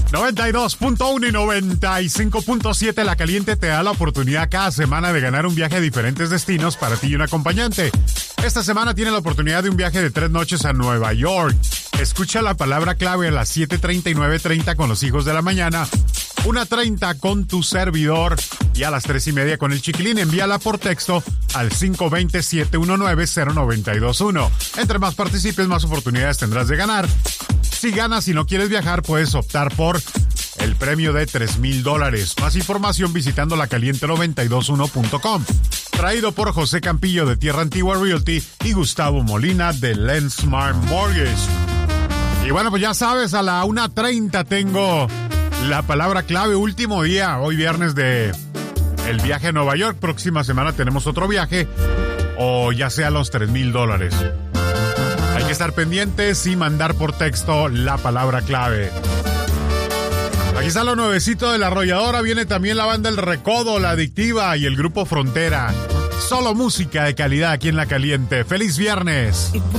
92.1 y 95.7 La Caliente te da la oportunidad cada semana de ganar un viaje a diferentes destinos para ti y un acompañante. Esta semana tiene la oportunidad de un viaje de 3 noches a Nueva York. Escucha la palabra clave a las 7:30 y 9:30 con los hijos de la mañana, 1:30 con tu servidor y a las 3:30 con el Chiquilín. Envíala por texto al 520-719-0921. Entre más participes, más oportunidades tendrás de ganar. Si ganas y no quieres viajar, puedes optar por el premio de $3,000. Más información visitando lacaliente921.com. Traído por José Campillo de Tierra Antigua Realty y Gustavo Molina de Lensmart Mortgage. Y bueno, pues ya sabes, a la 1:30 tengo la palabra clave, último día, hoy viernes de el viaje a Nueva York. Próxima semana tenemos otro viaje, o ya sea los $3,000. Hay que estar pendientes y mandar por texto la palabra clave. Aquí está lo nuevecito de La Arrolladora. Viene también la banda El Recodo, La Adictiva y el grupo Frontera. Solo música de calidad aquí en La Caliente. ¡Feliz viernes!